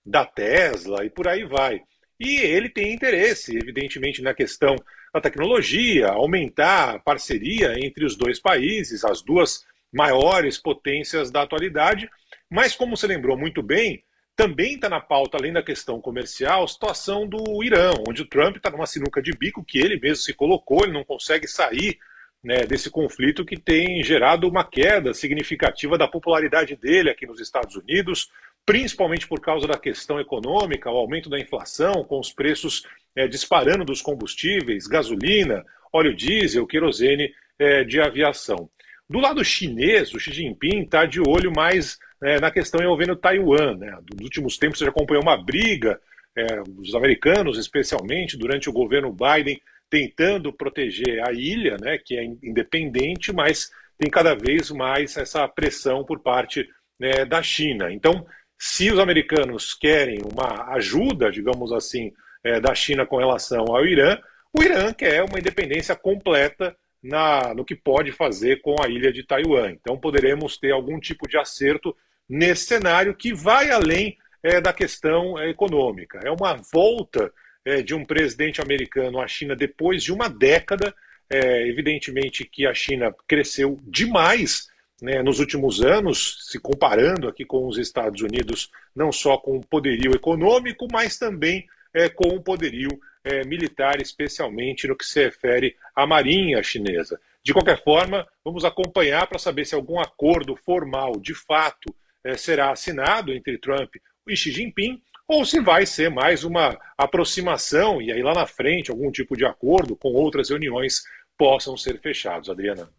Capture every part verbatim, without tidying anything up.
da Tesla e por aí vai. E ele tem interesse, evidentemente, na questão da tecnologia, aumentar a parceria entre os dois países, as duas maiores potências da atualidade, mas como você lembrou muito bem, também está na pauta, além da questão comercial, a situação do Irã, onde o Trump está numa sinuca de bico que ele mesmo se colocou, ele não consegue sair, né, desse conflito que tem gerado uma queda significativa da popularidade dele aqui nos Estados Unidos, principalmente por causa da questão econômica, o aumento da inflação, com os preços é, disparando dos combustíveis, gasolina, óleo diesel, querosene é, de aviação. Do lado chinês, o Xi Jinping está de olho mais é, na questão envolvendo Taiwan, né? Nos últimos tempos, você já acompanhou uma briga, é, os americanos, especialmente, durante o governo Biden, tentando proteger a ilha, né, que é independente, mas tem cada vez mais essa pressão por parte, né, da China. Então, se os americanos querem uma ajuda, digamos assim, é, da China com relação ao Irã, o Irã quer uma independência completa na, no que pode fazer com a ilha de Taiwan. Então, poderemos ter algum tipo de acerto nesse cenário que vai além é, da questão é, econômica. É uma volta é, de um presidente americano à China depois de uma década. É, evidentemente que a China cresceu demais, né, nos últimos anos, se comparando aqui com os Estados Unidos, não só com o poderio econômico, mas também é, com o poderio é, militar, especialmente no que se refere à marinha chinesa. De qualquer forma, vamos acompanhar para saber se algum acordo formal, de fato, é, será assinado entre Trump e Xi Jinping, ou se vai ser mais uma aproximação, e aí lá na frente, algum tipo de acordo com outras reuniões possam ser fechados. Adriana.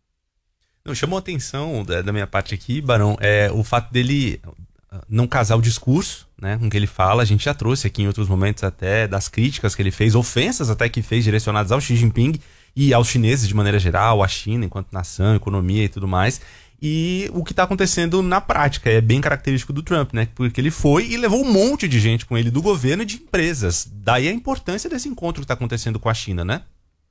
Não, chamou a atenção da, da minha parte aqui, Barão, é o fato dele não casar o discurso, né, com o que ele fala. A gente já trouxe aqui em outros momentos até das críticas que ele fez, ofensas até que fez direcionadas ao Xi Jinping e aos chineses de maneira geral, à China enquanto nação, economia e tudo mais. E o que está acontecendo na prática é bem característico do Trump, né, porque ele foi e levou um monte de gente com ele do governo e de empresas. Daí a importância desse encontro que está acontecendo com a China, né?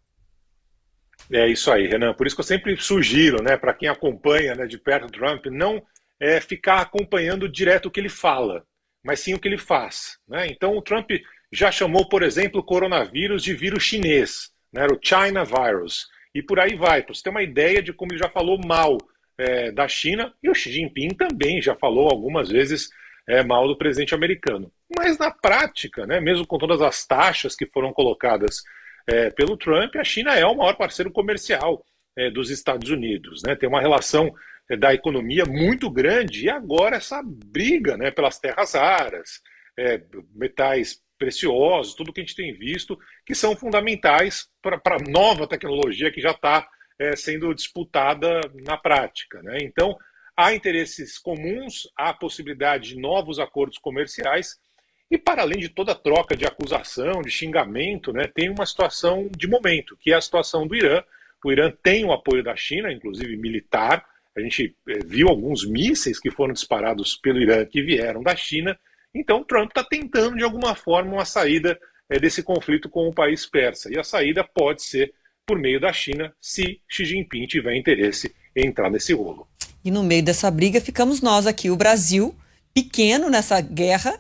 É isso aí, Renan. Por isso que eu sempre sugiro, né, para quem acompanha, né, de perto o Trump, não é, ficar acompanhando direto o que ele fala, mas sim o que ele faz, né? Então o Trump já chamou, por exemplo, o coronavírus de vírus chinês, né, o China virus, e por aí vai, para você ter uma ideia de como ele já falou mal é, da China, e o Xi Jinping também já falou algumas vezes é, mal do presidente americano. Mas na prática, né, mesmo com todas as taxas que foram colocadas É, pelo Trump, a China é o maior parceiro comercial é, dos Estados Unidos, né? Tem uma relação é, da economia muito grande, e agora essa briga, né, pelas terras raras, é, metais preciosos, tudo que a gente tem visto, que são fundamentais para a nova tecnologia que já está é, sendo disputada na prática, né? Então, há interesses comuns, há possibilidade de novos acordos comerciais. E para além de toda a troca de acusação, de xingamento, né, tem uma situação de momento, que é a situação do Irã. O Irã tem o apoio da China, inclusive militar. A gente viu alguns mísseis que foram disparados pelo Irã que vieram da China. Então, Trump está tentando, de alguma forma, uma saída é, desse conflito com o país persa. E a saída pode ser por meio da China, se Xi Jinping tiver interesse em entrar nesse rolo. E no meio dessa briga ficamos nós aqui, o Brasil, pequeno nessa guerra,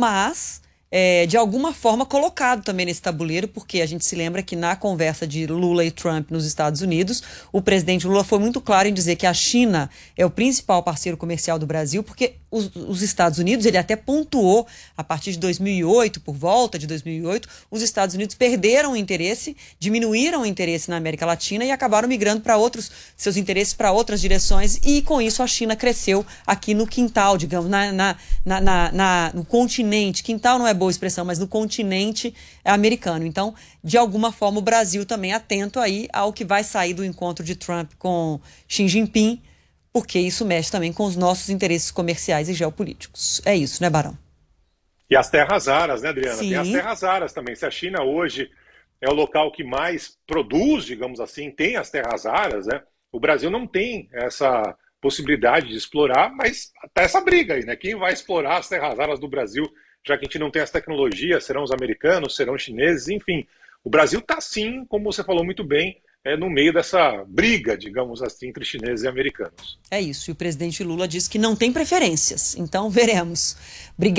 mas é, de alguma forma colocado também nesse tabuleiro, porque a gente se lembra que na conversa de Lula e Trump nos Estados Unidos, o presidente Lula foi muito claro em dizer que a China é o principal parceiro comercial do Brasil, porque os, os Estados Unidos, ele até pontuou, a partir de dois mil e oito, por volta de dois mil e oito, os Estados Unidos perderam o interesse, diminuíram o interesse na América Latina e acabaram migrando para outros, seus interesses para outras direções, e com isso a China cresceu aqui no quintal, digamos, na, na, na, na, na, no continente. Quintal não é boa expressão, mas no continente americano. Então, de alguma forma, o Brasil também atento aí ao que vai sair do encontro de Trump com Xi Jinping, porque isso mexe também com os nossos interesses comerciais e geopolíticos. É isso, né, Barão? E as terras raras, né, Adriana? Sim. Tem as terras raras também. Se a China hoje é o local que mais produz, digamos assim, tem as terras raras, né? O Brasil não tem essa possibilidade de explorar, mas tá essa briga aí, né? Quem vai explorar as terras raras do Brasil, já que a gente não tem as tecnologias? Serão os americanos, serão os chineses, enfim. O Brasil está, sim, como você falou muito bem, é, no meio dessa briga, digamos assim, entre chineses e americanos. É isso, e o presidente Lula diz que não tem preferências, então veremos. Obrigada.